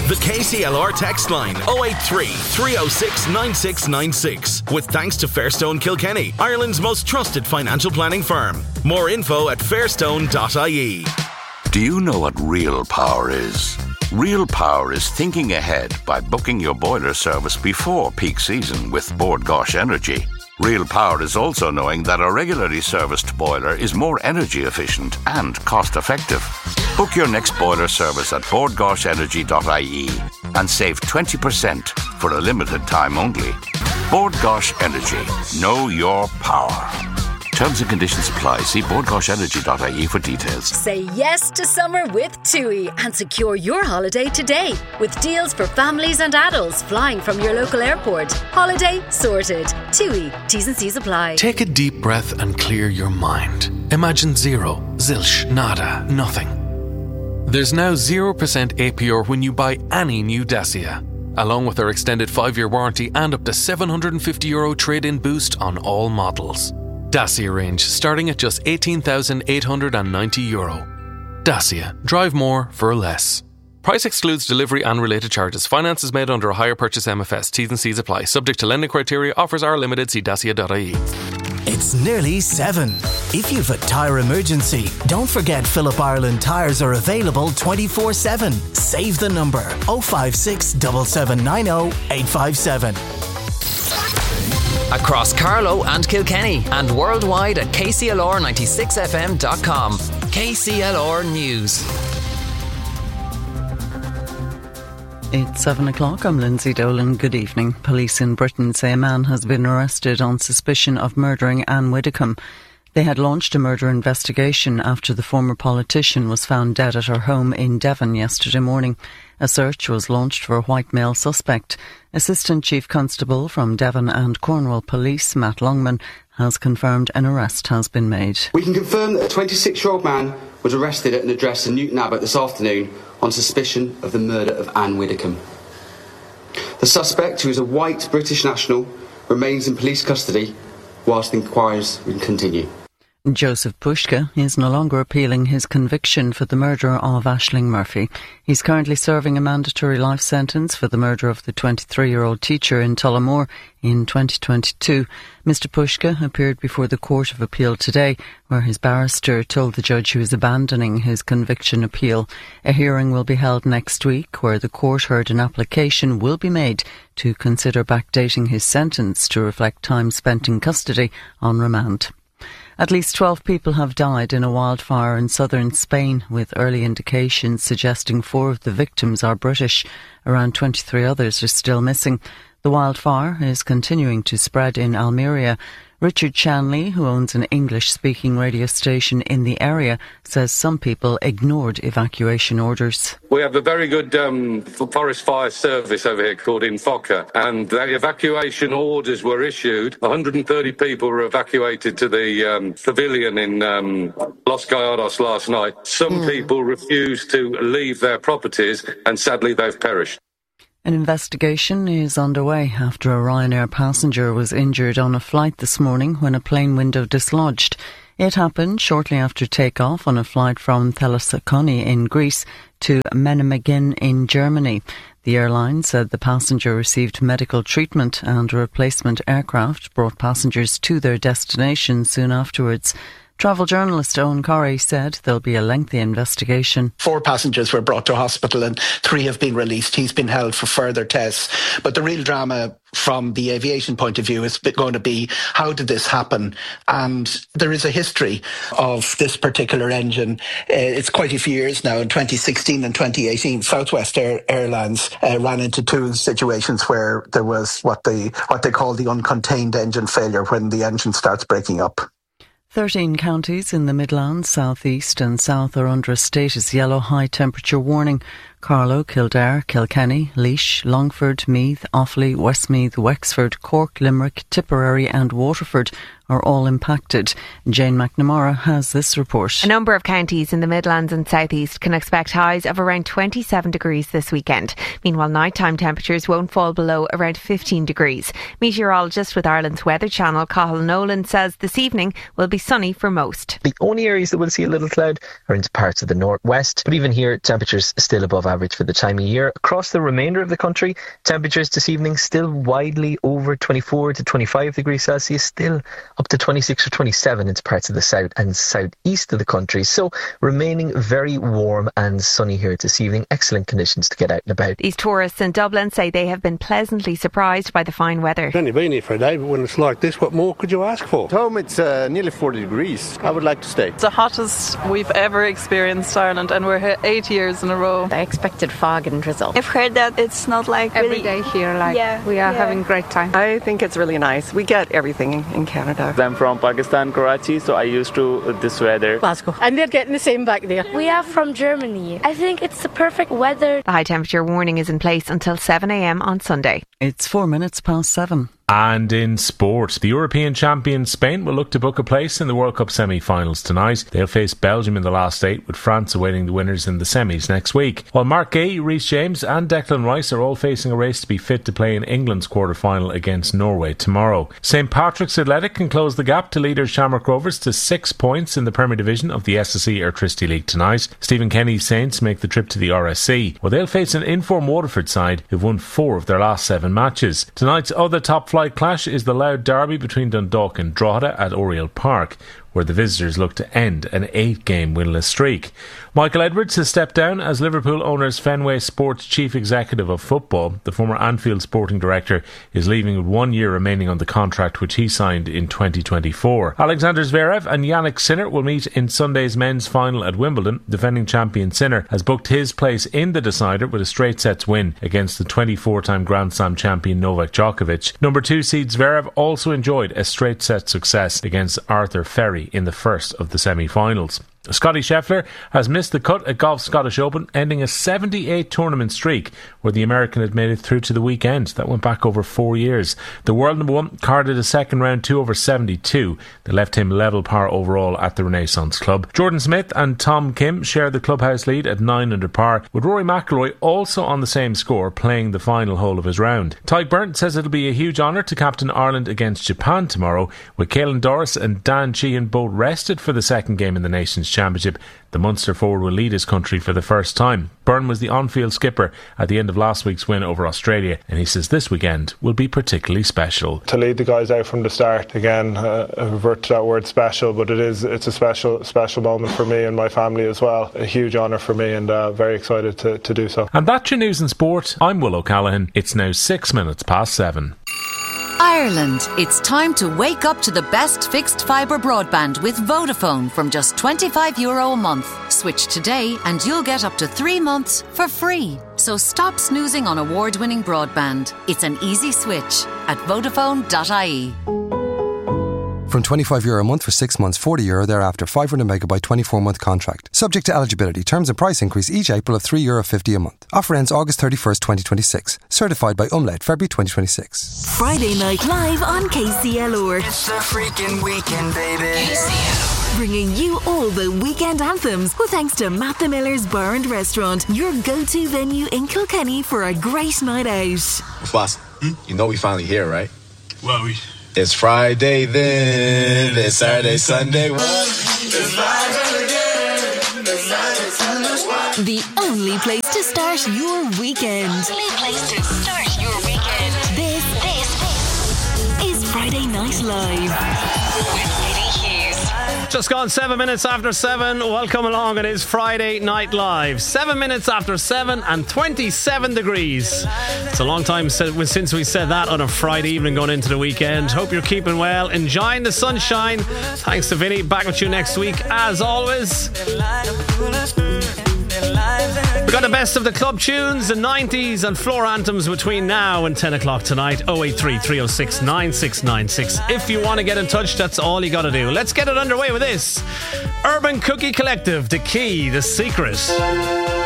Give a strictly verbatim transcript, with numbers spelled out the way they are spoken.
The K C L R text line oh eight three, three oh six, nine six nine six. With thanks to Fairstone Kilkenny, Ireland's most trusted financial planning firm. More info at fairstone dot I E. Do you know what real power is? Real power is thinking ahead by booking your boiler service before peak season with Bord Gáis Energy. Real power is also knowing that a regularly serviced boiler is more energy efficient and cost effective. Book your next boiler service at bord gáis energy dot I E and save twenty percent for a limited time only. Bord Gáis Energy. Know your power. Terms and conditions apply. See bord gáis energy dot I E for details. Say yes to summer with TUI and secure your holiday today with deals for families and adults flying from your local airport. Holiday sorted. TUI. T's and C's apply. Take a deep breath and clear your mind. Imagine zero, zilch, nada, nothing. There's now zero percent A P R when you buy any new Dacia, along with our extended five-year warranty and up to seven hundred fifty euro trade-in boost on all models. Dacia range starting at just eighteen thousand eight hundred ninety euro. Dacia. Drive more for less. Price excludes delivery and related charges. Finance is made under a hire purchase M F S. T's and C's apply. Subject to lending criteria. Offers are limited. See dacia dot I E. It's nearly seven. If you've a tyre emergency, don't forget Phillip Ireland tyres are available twenty-four seven. Save the number oh five six, seven seven nine oh, eight five seven. Across Carlow and Kilkenny and worldwide at K C L R ninety-six F M dot com. K C L R News. It's seven o'clock. I'm Lindsay Dolan. Good evening. Police in Britain say a man has been arrested on suspicion of murdering Anne Widdecombe. They had launched a murder investigation after the former politician was found dead at her home in Devon yesterday morning. A search was launched for a white male suspect. Assistant Chief Constable from Devon and Cornwall Police, Matt Longman, has confirmed an arrest has been made. We can confirm that a twenty-six-year-old man was arrested at an address in Newton Abbot this afternoon on suspicion of the murder of Anne Widdecombe. The suspect, who is a white British national, remains in police custody whilst inquiries continue. Joseph Pushka is no longer appealing his conviction for the murder of Aisling Murphy. He's currently serving a mandatory life sentence for the murder of the twenty-three-year-old teacher in Tullamore in twenty twenty-two. Mister Pushka appeared before the Court of Appeal today, where his barrister told the judge he was abandoning his conviction appeal. A hearing will be held next week, where the court heard an application will be made to consider backdating his sentence to reflect time spent in custody on remand. At least twelve people have died in a wildfire in southern Spain, with early indications suggesting four of the victims are British. Around twenty-three others are still missing. The wildfire is continuing to spread in Almeria. Richard Shanley, who owns an English-speaking radio station in the area, says some people ignored evacuation orders. We have a very good um, forest fire service over here called Infoca, and the evacuation orders were issued. one hundred thirty people were evacuated to the um, pavilion in um, Los Gallardos last night. Some mm. people refused to leave their properties, and sadly they've perished. An investigation is underway after a Ryanair passenger was injured on a flight this morning when a plane window dislodged. It happened shortly after takeoff on a flight from Thessaloniki in Greece to Memmingen in Germany. The airline said the passenger received medical treatment and a replacement aircraft brought passengers to their destination soon afterwards. Travel journalist Owen Corrie said there'll be a lengthy investigation. Four passengers were brought to hospital and three have been released. He's been held for further tests. But the real drama from the aviation point of view is going to be, how did this happen? And there is a history of this particular engine. Uh, it's quite a few years now. In twenty sixteen and twenty eighteen, Southwest Air, Airlines uh, ran into two situations where there was what they, what they call the uncontained engine failure, when the engine starts breaking up. Thirteen counties in the Midlands, South East and South are under a status yellow high temperature warning. Carlow, Kildare, Kilkenny, Laois, Longford, Meath, Offaly, Westmeath, Wexford, Cork, Limerick, Tipperary and Waterford are all impacted. Jane McNamara has this report. A number of counties in the Midlands and South East can expect highs of around twenty-seven degrees this weekend. Meanwhile, nighttime temperatures won't fall below around fifteen degrees. Meteorologist with Ireland's Weather Channel, Cathal Nolan, says this evening will be sunny for most. The only areas that will see a little cloud are into parts of the northwest, but even here temperatures still above average for the time of year. Across the remainder of the country, temperatures this evening still widely over twenty-four to twenty-five degrees Celsius, still up to twenty-six or twenty-seven in parts of the south and southeast of the country. So remaining very warm and sunny here this evening. Excellent conditions to get out and about. These tourists in Dublin say they have been pleasantly surprised by the fine weather. I've only been here for a day, but when it's like this, what more could you ask for? At home it's uh, nearly forty degrees. I would like to stay. It's the hottest we've ever experienced Ireland, and we're here eight years in a row. I expected fog and drizzle. I've heard that it's not like every really day here, like yeah, we are yeah. having a great time. I think it's really nice. We get everything in, in Canada. I'm from Pakistan, Karachi, so I used to this weather. Glasgow. And they're getting the same back there. We are from Germany. I think it's the perfect weather. The high temperature warning is in place until seven a.m. on Sunday. It's four minutes past seven. And in sport, the European champion Spain will look to book a place in the World Cup semi-finals tonight. They'll face Belgium in the last eight, with France awaiting the winners in the semis next week. While Mark Gay, Reece James and Declan Rice are all facing a race to be fit to play in England's quarter-final against Norway tomorrow. Saint Patrick's Athletic can close the gap to leaders Shamrock Rovers to six points in the Premier Division of the S S E Airtricity League tonight. Stephen Kenny's Saints make the trip to the R S C, where they'll face an in-form Waterford side who've won four of their last seven matches. Tonight's other top-flight clash is the Louth derby between Dundalk and Drogheda at Oriel Park, where the visitors look to end an eight-game winless streak. Michael Edwards has stepped down as Liverpool owner's Fenway Sports Chief Executive of Football. The former Anfield Sporting Director is leaving with one year remaining on the contract which he signed in twenty twenty-four. Alexander Zverev and Yannick Sinner will meet in Sunday's men's final at Wimbledon. Defending champion Sinner has booked his place in the decider with a straight sets win against the twenty-four-time Grand Slam champion Novak Djokovic. Number two seed Zverev also enjoyed a straight set success against Arthur Ferry in the first of the semi-finals. Scotty Scheffler has missed the cut at Golf's Scottish Open, ending a seventy-eight tournament streak where the American had made it through to the weekend. That went back over four years. The world number one carded a second round two over seventy-two that left him level par overall at the Renaissance Club. Jordan Smith and Tom Kim share the clubhouse lead at nine under par, with Rory McIlroy also on the same score playing the final hole of his round. Tyke Burnt says it'll be a huge honour to captain Ireland against Japan tomorrow, with Caelan Doris and Dan Sheehan both rested for the second game in the Nations Championship. The Munster forward will lead his country for the first time. Byrne was the on-field skipper at the end of last week's win over Australia, and he says this weekend will be particularly special. To lead the guys out from the start, again, uh, I revert to that word special, but it is it's a special special moment for me and my family as well. A huge honour for me, and uh, very excited to, to do so. And that's your news and sport. I'm Will O'Callaghan. It's now six minutes past seven. Ireland, it's time to wake up to the best fixed fibre broadband with Vodafone from just twenty-five euro a month. Switch today and you'll get up to three months for free. So stop snoozing on award-winning broadband. It's an easy switch at Vodafone dot I E. From twenty-five euro a month for six months, forty euro thereafter, five hundred megabyte twenty-four month contract. Subject to eligibility. Terms and price increase each April of three euro fifty a month. Offer ends August thirty-first, twenty twenty-six. Certified by Umlaut, February twenty twenty-six. Friday Night Live on K C L R. It's a freaking weekend, baby. K C L R. Bringing you all the weekend anthems with thanks to Matt the Miller's Bar and Restaurant, your go-to venue in Kilkenny for a great night out. Boss, hmm? You know we finally here, right? Well, we... It's Friday then, it's Saturday, Sunday. It's the only place to start your weekend. Only place to start your weekend. This, this, this is Friday Night Live. With Eddie Hughes. Just gone seven minutes after seven. Welcome along. It is Friday Night Live. Seven minutes after seven and twenty-seven degrees. It's a long time since we said that on a Friday evening going into the weekend. Hope you're keeping well, enjoying the sunshine. Thanks to Vinny. Back with you next week as always. We've got the best of the club tunes, the nineties and floor anthems between now and ten o'clock tonight. oh eight three, three oh six, nine six nine six. If you want to get in touch, that's all you got to do. Let's get it underway with this. Urban Cookie Collective, The Key, The Secret.